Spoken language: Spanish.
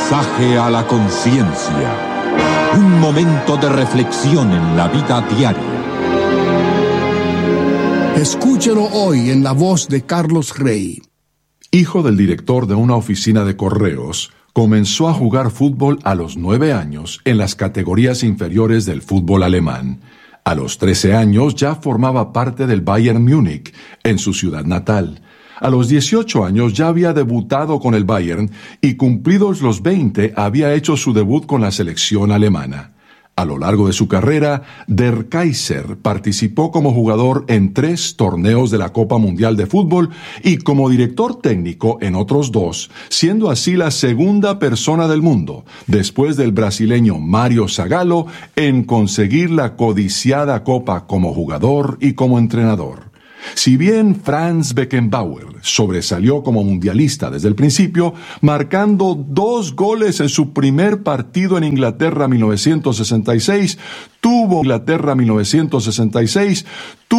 Mensaje a la conciencia. Un momento de reflexión en la vida diaria. Escúchelo hoy en la voz de Carlos Rey. Hijo del director de una oficina de correos, comenzó a jugar fútbol a los 9 años en las categorías inferiores del fútbol alemán. A los 13 años ya formaba parte del Bayern Múnich, en su ciudad natal. A los 18 años ya había debutado con el Bayern y cumplidos los 20 había hecho su debut con la selección alemana. A lo largo de su carrera, Der Kaiser participó como jugador en 3 torneos de la Copa Mundial de Fútbol y como director técnico en otros 2, siendo así la segunda persona del mundo, después del brasileño Mário Zagallo, en conseguir la codiciada Copa como jugador y como entrenador. Si bien Franz Beckenbauer sobresalió como mundialista desde el principio, marcando 2 goles en su primer partido en Inglaterra 1966,